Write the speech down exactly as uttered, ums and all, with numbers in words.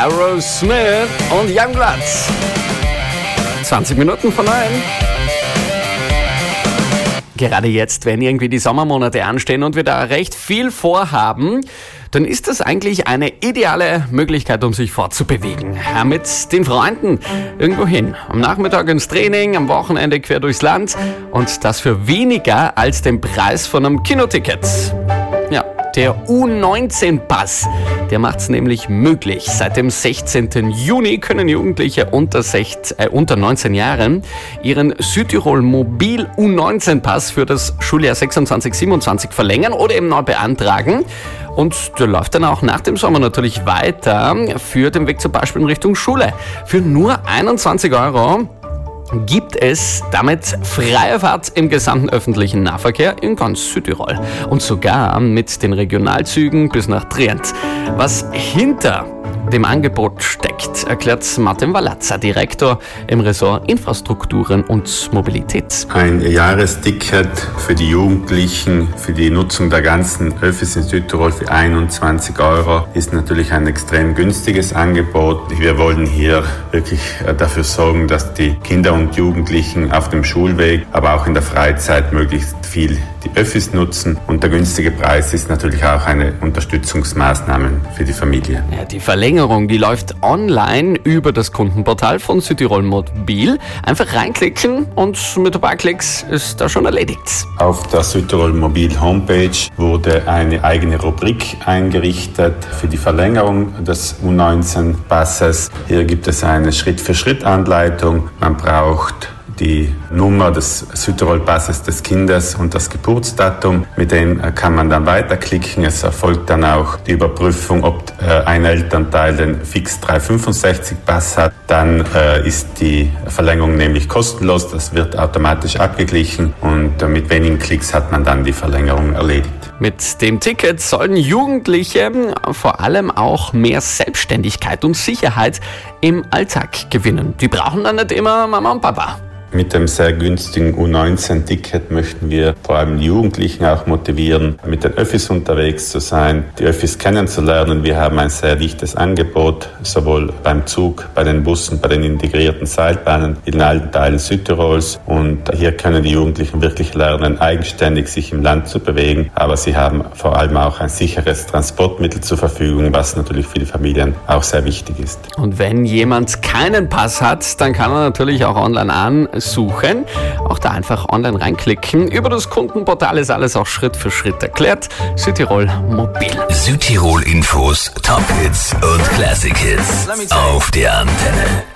Aerosmith und Youngblood. zwanzig Minuten von neun. Gerade jetzt, wenn irgendwie die Sommermonate anstehen und wir da recht viel vorhaben, dann ist das eigentlich eine ideale Möglichkeit, um sich fortzubewegen. Mit den Freunden irgendwo hin. Am Nachmittag ins Training, am Wochenende quer durchs Land und das für weniger als den Preis von einem Kinoticket. Ja, der U neunzehn Pass, der macht es nämlich möglich. Seit dem sechzehnten Juni können Jugendliche unter, sechzehn, äh, unter neunzehn Jahren ihren Südtirol Mobil U neunzehn Pass für das Schuljahr sechsundzwanzig siebenundzwanzig verlängern oder eben neu beantragen. Und der läuft dann auch nach dem Sommer natürlich weiter für den Weg zum Beispiel in Richtung Schule. Für nur einundzwanzig Euro gibt es damit freie Fahrt im gesamten öffentlichen Nahverkehr in ganz Südtirol. Und sogar mit den Regionalzügen bis nach Trient. Was hinter dem Angebot steckt, erklärt Martin Walazza, Direktor im Ressort Infrastrukturen und Mobilität. Ein Jahresticket für die Jugendlichen, für die Nutzung der ganzen Öffis in Südtirol für einundzwanzig Euro ist natürlich ein extrem günstiges Angebot. Wir wollen hier wirklich dafür sorgen, dass die Kinder und Jugendlichen auf dem Schulweg, aber auch in der Freizeit möglichst viel die Öffis nutzen. Und der günstige Preis ist natürlich auch eine Unterstützungsmaßnahme für die Familie. Ja, die Verlängerung, die läuft online über das Kundenportal von Südtirol Mobil. Einfach reinklicken und mit ein paar Klicks ist das schon erledigt. Auf der Südtirol Mobil Homepage wurde eine eigene Rubrik eingerichtet für die Verlängerung des U neunzehn Passes. Hier gibt es eine Schritt-für-Schritt-Anleitung. Man braucht die Nummer des Südtirol-Passes des Kindes und das Geburtsdatum. Mit dem kann man dann weiterklicken. Es erfolgt dann auch die Überprüfung, ob ein Elternteil den Fix dreihundertfünfundsechzig Pass hat. Dann äh, ist die Verlängerung nämlich kostenlos. Das wird automatisch abgeglichen und äh, mit wenigen Klicks hat man dann die Verlängerung erledigt. Mit dem Ticket sollen Jugendliche vor allem auch mehr Selbstständigkeit und Sicherheit im Alltag gewinnen. Die brauchen dann nicht immer Mama und Papa. Mit dem sehr günstigen U neunzehn Ticket möchten wir vor allem die Jugendlichen auch motivieren, mit den Öffis unterwegs zu sein, die Öffis kennenzulernen. Wir haben ein sehr dichtes Angebot, sowohl beim Zug, bei den Bussen, bei den integrierten Seilbahnen in allen Teilen Südtirols. Und hier können die Jugendlichen wirklich lernen, eigenständig sich im Land zu bewegen. Aber sie haben vor allem auch ein sicheres Transportmittel zur Verfügung, was natürlich für die Familien auch sehr wichtig ist. Und wenn jemand keinen Pass hat, dann kann er natürlich auch online an suchen. Auch da einfach online reinklicken. Über das Kundenportal ist alles auch Schritt für Schritt erklärt. Südtirol Mobil. Südtirol Infos, Top Hits und Classic Hits auf der Antenne.